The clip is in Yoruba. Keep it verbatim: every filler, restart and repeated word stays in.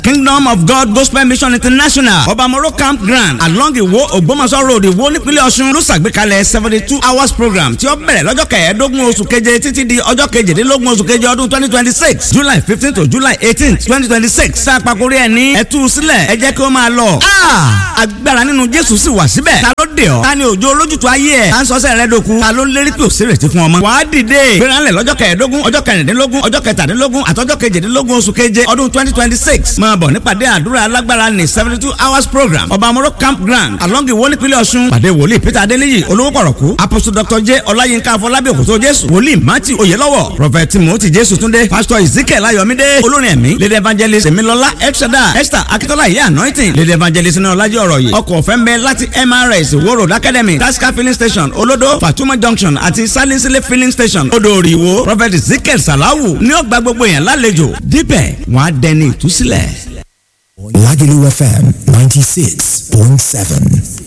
Kingdom of God Gospel Mission International Obamoro Campground along Iwo Ògbómọ̀ṣọ́ road Iwo nípínlẹ̀ Ọ̀ṣun ló ṣàgbékalẹ̀ seventy two hours program tí ó bẹ̀rẹ̀ lọ́jọ́ kẹẹ̀ẹ́dógún oṣù keje títí di ọjọ́ kejìdínlógún oṣù keje ọdún twenty twenty six July fifteen to July eighteen twenty twenty six tá a pàkórí ẹ̀ ní ẹ̀tú sílẹ̀ ẹ jẹ́ kí ó máa lọ. agbára nínú Jésù sì wà síbẹ̀. ta ló dé ọ. ta ni òjò olójútu ayé ẹ̀. ta ń sọ́sẹ̀ rẹ dòkun. ta ló ń lérí pé òsèrè ti fún ọmọ. wàá dìde. gbéranlẹ̀ lọ́jọ́ kẹẹ̀ẹ́dógún ọjọ́ kẹrìndínlógún ọjọ́ kẹtàdínlógún àtọ́jọ́ kejìdínlógún oṣù keje ọdún twenty twenty six. máa bọ̀ nípàdé àdúrà alágbára ní seventy two hours program Obamoro Campground along Iwo nípínlẹ̀ Ọ̀ṣun. pàdé wòlíì Peter Adéníyì olówó pọ̀rọ̀kú. Apostle Doctor J Ọláyínká Afọlábí Òkòtó Jésù. wòlíì Matthew Oyèlọ́wọ̀. Prophet Timothy Jésù Túndé. Pastor Ezekiel Ayọ̀mídé. olórin ẹ̀mí Lady Evangelist Emilọ́lá Elshada Esther Akitola Iye Anointing. Lady Evangelist ní ọlájí ọ̀rọ̀ yìí. ọkọ̀ ọ̀fẹ́ ń bẹ láti M R S Iwo Road Academy Tasca filling station Olodo Fatuma Junction àti Salinsile filling station Odòòrì Ìwó. Prophet Ezekiel Salawu ní ó gba gbogbo yẹn lálejò. dípẹ̀ wọ́n á dẹni ìtúsílẹ̀. Lagelu F M ninety-six point seven.